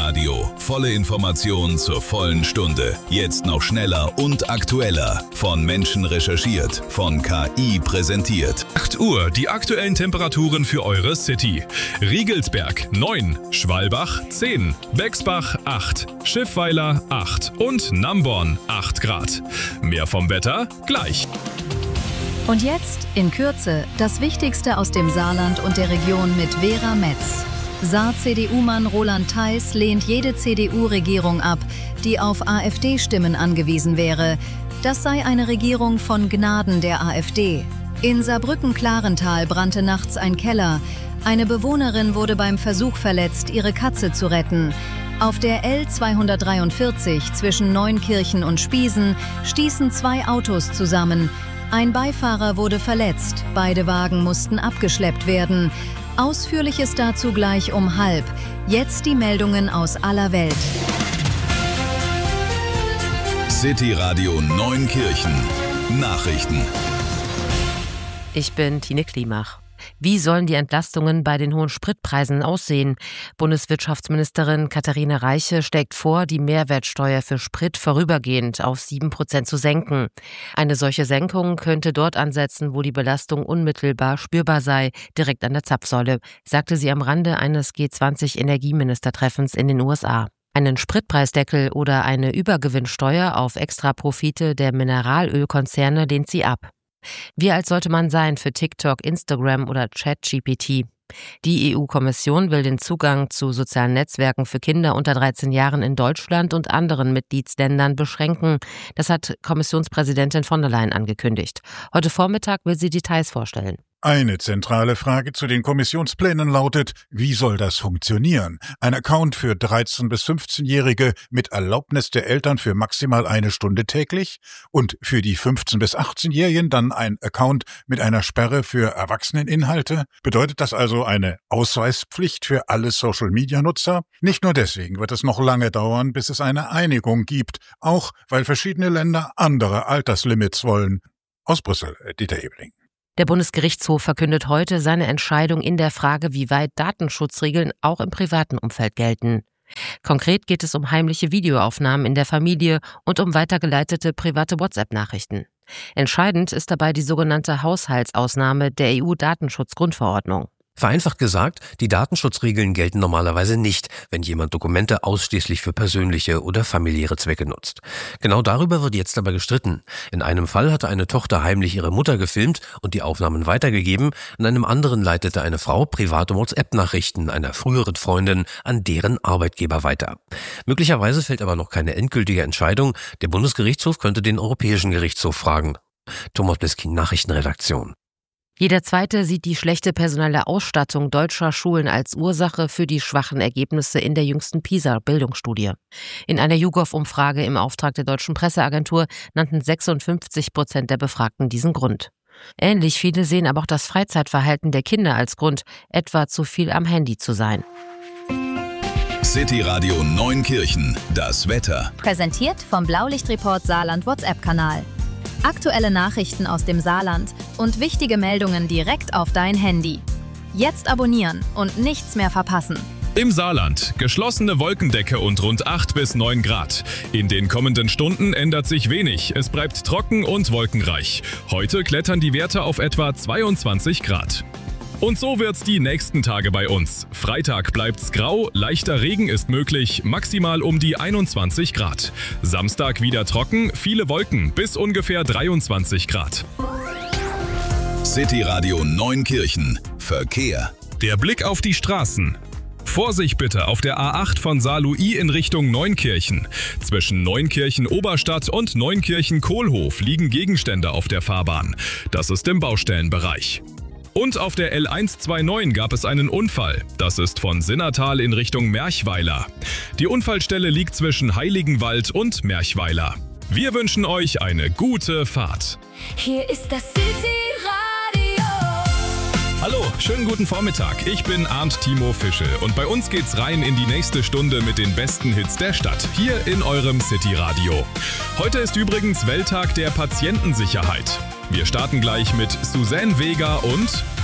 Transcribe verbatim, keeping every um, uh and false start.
Radio. Volle Informationen zur vollen Stunde. Jetzt noch schneller und aktueller. Von Menschen recherchiert, von K I präsentiert. acht Uhr, die aktuellen Temperaturen für eure City. Riegelsberg neun, Schwalbach zehn, Bexbach acht, Schiffweiler acht und Namborn acht Grad. Mehr vom Wetter gleich. Und jetzt in Kürze das Wichtigste aus dem Saarland und der Region mit Vera Metz. Saar-C D U-Mann Roland Theis lehnt jede C D U-Regierung ab, die auf AfD-Stimmen angewiesen wäre. Das sei eine Regierung von Gnaden der AfD. In Saarbrücken-Klarental brannte nachts ein Keller. Eine Bewohnerin wurde beim Versuch verletzt, ihre Katze zu retten. Auf der L zweihundertdreiundvierzig zwischen Neunkirchen und Spiesen stießen zwei Autos zusammen. Ein Beifahrer wurde verletzt, beide Wagen mussten abgeschleppt werden. Ausführliches dazu gleich um halb. Jetzt die Meldungen aus aller Welt. City Radio Neunkirchen. Nachrichten. Ich bin Tine Klimach. Wie sollen die Entlastungen bei den hohen Spritpreisen aussehen? Bundeswirtschaftsministerin Katharina Reiche schlägt vor, die Mehrwertsteuer für Sprit vorübergehend auf sieben Prozent zu senken. Eine solche Senkung könnte dort ansetzen, wo die Belastung unmittelbar spürbar sei, direkt an der Zapfsäule, sagte sie am Rande eines G zwanzig Energieministertreffens in den U S A. Einen Spritpreisdeckel oder eine Übergewinnsteuer auf Extraprofite der Mineralölkonzerne lehnt sie ab. Wie alt sollte man sein für TikTok, Instagram oder ChatGPT? Die E U-Kommission will den Zugang zu sozialen Netzwerken für Kinder unter dreizehn Jahren in Deutschland und anderen Mitgliedsländern beschränken. Das hat Kommissionspräsidentin von der Leyen angekündigt. Heute Vormittag will sie Details vorstellen. Eine zentrale Frage zu den Kommissionsplänen lautet, wie soll das funktionieren? Ein Account für dreizehn- bis fünfzehnjährige mit Erlaubnis der Eltern für maximal eine Stunde täglich und für die fünfzehn- bis achtzehnjährigen dann ein Account mit einer Sperre für Erwachseneninhalte? Bedeutet das also eine Ausweispflicht für alle Social-Media-Nutzer? Nicht nur deswegen wird es noch lange dauern, bis es eine Einigung gibt, auch weil verschiedene Länder andere Alterslimits wollen. Aus Brüssel, Dieter Ebeling. Der Bundesgerichtshof verkündet heute seine Entscheidung in der Frage, wie weit Datenschutzregeln auch im privaten Umfeld gelten. Konkret geht es um heimliche Videoaufnahmen in der Familie und um weitergeleitete private WhatsApp-Nachrichten. Entscheidend ist dabei die sogenannte Haushaltsausnahme der E U-Datenschutzgrundverordnung. Vereinfacht gesagt, die Datenschutzregeln gelten normalerweise nicht, wenn jemand Dokumente ausschließlich für persönliche oder familiäre Zwecke nutzt. Genau darüber wird jetzt aber gestritten. In einem Fall hatte eine Tochter heimlich ihre Mutter gefilmt und die Aufnahmen weitergegeben, in einem anderen leitete eine Frau private WhatsApp-Nachrichten einer früheren Freundin an deren Arbeitgeber weiter. Möglicherweise fällt aber noch keine endgültige Entscheidung. Der Bundesgerichtshof könnte den Europäischen Gerichtshof fragen. Thomas Bliskin, Nachrichtenredaktion. Jeder Zweite sieht die schlechte personelle Ausstattung deutscher Schulen als Ursache für die schwachen Ergebnisse in der jüngsten PISA-Bildungsstudie. In einer YouGov-Umfrage im Auftrag der Deutschen Presseagentur nannten sechsundfünfzig Prozent der Befragten diesen Grund. Ähnlich viele sehen aber auch das Freizeitverhalten der Kinder als Grund, etwa zu viel am Handy zu sein. City Radio Neunkirchen, das Wetter. Präsentiert vom Blaulichtreport Saarland WhatsApp-Kanal. Aktuelle Nachrichten aus dem Saarland und wichtige Meldungen direkt auf dein Handy. Jetzt abonnieren und nichts mehr verpassen. Im Saarland geschlossene Wolkendecke und rund acht bis neun Grad. In den kommenden Stunden ändert sich wenig. Es bleibt trocken und wolkenreich. Heute klettern die Werte auf etwa zweiundzwanzig Grad. Und so wird's die nächsten Tage bei uns. Freitag bleibt's grau, leichter Regen ist möglich, maximal um die einundzwanzig Grad. Samstag wieder trocken, viele Wolken, bis ungefähr dreiundzwanzig Grad. City Radio Neunkirchen. Verkehr. Der Blick auf die Straßen. Vorsicht bitte auf der A acht von Saarlouis in Richtung Neunkirchen. Zwischen Neunkirchen-Oberstadt und Neunkirchen-Kohlhof liegen Gegenstände auf der Fahrbahn. Das ist im Baustellenbereich. Und auf der L hundertneunundzwanzig gab es einen Unfall. Das ist von Sinnertal in Richtung Merchweiler. Die Unfallstelle liegt zwischen Heiligenwald und Merchweiler. Wir wünschen euch eine gute Fahrt. Hier ist das City Radio. Hallo, schönen guten Vormittag. Ich bin Arndt Timo Fischel und bei uns geht's rein in die nächste Stunde mit den besten Hits der Stadt, hier in eurem City Radio. Heute ist übrigens Welttag der Patientensicherheit. Wir starten gleich mit Suzanne Vega und